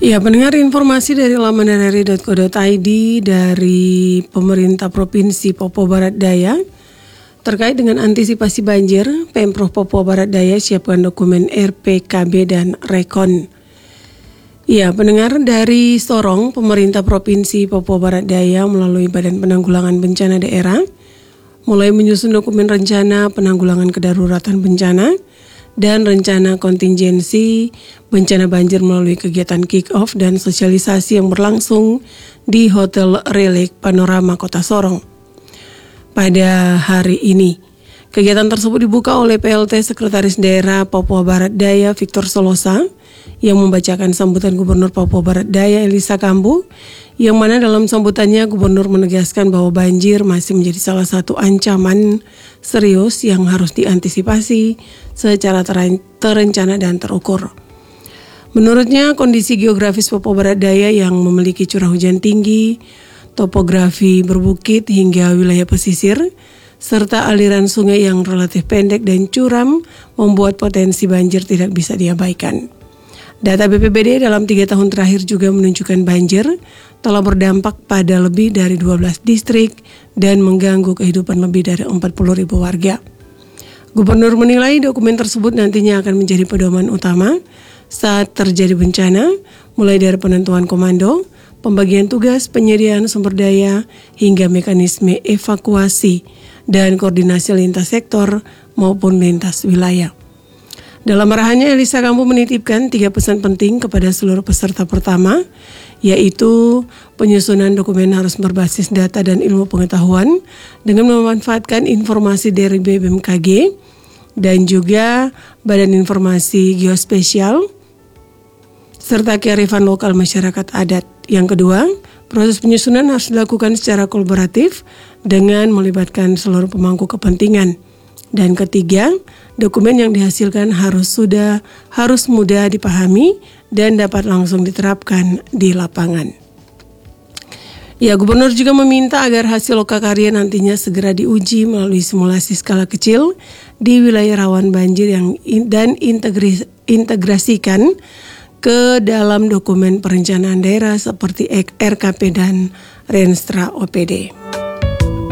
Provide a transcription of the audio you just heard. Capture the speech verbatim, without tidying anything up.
Ya, pendengar, informasi dari laman r r i dot co dot i d dari pemerintah Provinsi Papua Barat Daya terkait dengan antisipasi banjir. Pemprov Papua Barat Daya siapkan dokumen R P K B dan Rekon. Ya, pendengar, dari Sorong, pemerintah Provinsi Papua Barat Daya melalui Badan Penanggulangan Bencana Daerah mulai menyusun dokumen rencana penanggulangan kedaruratan bencana dan rencana kontingensi bencana banjir melalui kegiatan kick-off dan sosialisasi yang berlangsung di Hotel Relic Panorama Kota Sorong pada hari ini. Kegiatan tersebut dibuka oleh P L T Sekretaris Daerah Papua Barat Daya Victor Solosa yang membacakan sambutan Gubernur Papua Barat Daya Elisa Kambu, yang mana dalam sambutannya Gubernur menegaskan bahwa banjir masih menjadi salah satu ancaman serius yang harus diantisipasi secara terencana dan terukur. Menurutnya, kondisi geografis Papua Barat Daya yang memiliki curah hujan tinggi, topografi berbukit hingga wilayah pesisir, serta aliran sungai yang relatif pendek dan curam membuat potensi banjir tidak bisa diabaikan. Data B P B D dalam tiga tahun terakhir juga menunjukkan banjir telah berdampak pada lebih dari dua belas distrik dan mengganggu kehidupan lebih dari empat puluh ribu warga. Gubernur menilai dokumen tersebut nantinya akan menjadi pedoman utama saat terjadi bencana, mulai dari penentuan komando, pembagian tugas, penyediaan sumber daya, hingga mekanisme evakuasi dan koordinasi lintas sektor maupun lintas wilayah. Dalam arahannya, Elisa Kambu menitipkan tiga pesan penting kepada seluruh peserta pertama, yaitu penyusunan dokumen harus berbasis data dan ilmu pengetahuan dengan memanfaatkan informasi dari B B M K G dan juga Badan Informasi Geospesial serta kearifan lokal masyarakat adat. Yang kedua, proses penyusunan harus dilakukan secara kolaboratif dengan melibatkan seluruh pemangku kepentingan. Dan ketiga, dokumen yang dihasilkan harus sudah harus mudah dipahami dan dapat langsung diterapkan di lapangan. Ya, Gubernur juga meminta agar hasil lokakarya nantinya segera diuji melalui simulasi skala kecil di wilayah rawan banjir yang in, dan integris, integrasikan ke dalam dokumen perencanaan daerah seperti R K P dan Renstra O P D.